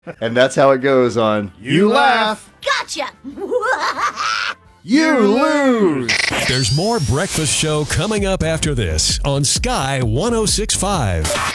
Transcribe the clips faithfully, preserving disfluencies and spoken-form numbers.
And that's how it goes on You Laugh. Gotcha! You lose! There's more Breakfast Show coming up after this on Sky one oh six point five.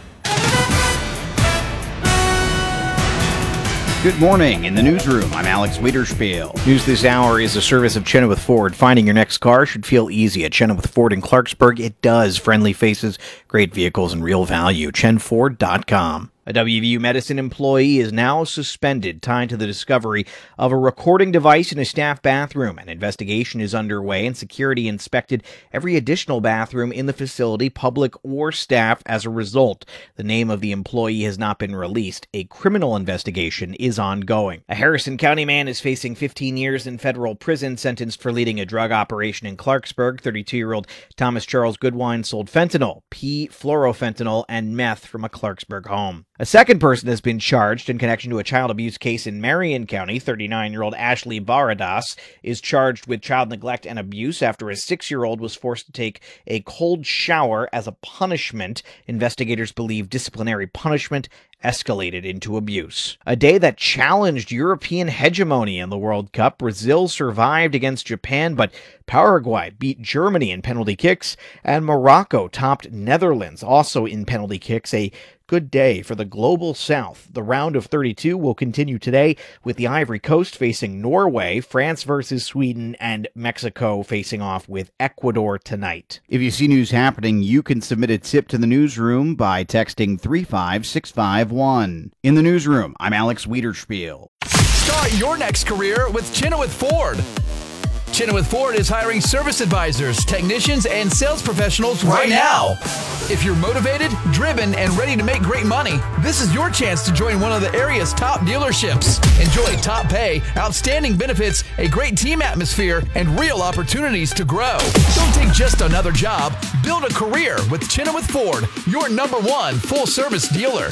Good morning. In the newsroom, I'm Alex Wiederspiel. News this hour is a service of Chenoweth Ford. Finding your next car should feel easy at Chenoweth Ford in Clarksburg. It does. Friendly faces, great vehicles, and real value. chen ford dot com. A W V U Medicine employee is now suspended, tied to the discovery of a recording device in a staff bathroom. An investigation is underway, and security inspected every additional bathroom in the facility, public or staff, as a result. The name of the employee has not been released. A criminal investigation is ongoing. A Harrison County man is facing fifteen years in federal prison, sentenced for leading a drug operation in Clarksburg. thirty-two-year-old Thomas Charles Goodwine sold fentanyl, p-fluorofentanyl, and meth from a Clarksburg home. A second person has been charged in connection to a child abuse case in Marion County. thirty-nine-year-old Ashley Baradas is charged with child neglect and abuse after a six-year-old was forced to take a cold shower as a punishment. Investigators believe disciplinary punishment escalated into abuse. A day that challenged European hegemony in the World Cup. Brazil survived against Japan, but Paraguay beat Germany in penalty kicks, and Morocco topped Netherlands also in penalty kicks. A good day for the Global South. The round of thirty-two will continue today with the Ivory Coast facing Norway, France versus Sweden, and Mexico facing off with Ecuador tonight. If you see news happening, you can submit a tip to the newsroom by texting three five six five one. In the newsroom, I'm Alex Wiederspiel. Start your next career with Chenoweth Ford. Chenoweth Ford is hiring service advisors, technicians, and sales professionals right now. If you're motivated, driven, and ready to make great money, this is your chance to join one of the area's top dealerships. Enjoy top pay, outstanding benefits, a great team atmosphere, and real opportunities to grow. Don't take just another job. Build a career with Chenoweth Ford, your number one full-service dealer.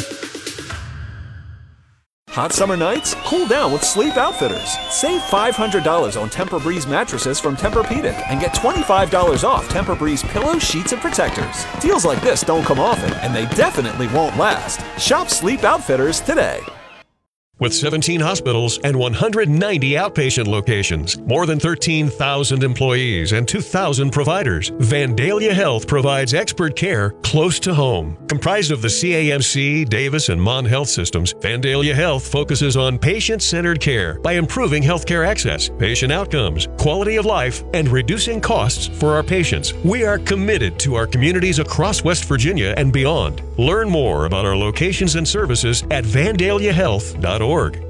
Hot summer nights? Cool down with Sleep Outfitters. Save five hundred dollars on Tempur-Breeze mattresses from Tempur-Pedic and get twenty-five dollars off Tempur-Breeze pillows, sheets, and protectors. Deals like this don't come often, and they definitely won't last. Shop Sleep Outfitters today. With seventeen hospitals and one hundred ninety outpatient locations, more than thirteen thousand employees, and two thousand providers, Vandalia Health provides expert care close to home. Comprised of the C A M C, Davis, and Mon Health systems, Vandalia Health focuses on patient-centered care by improving healthcare access, patient outcomes, quality of life, and reducing costs for our patients. We are committed to our communities across West Virginia and beyond. Learn more about our locations and services at vandalia health dot org.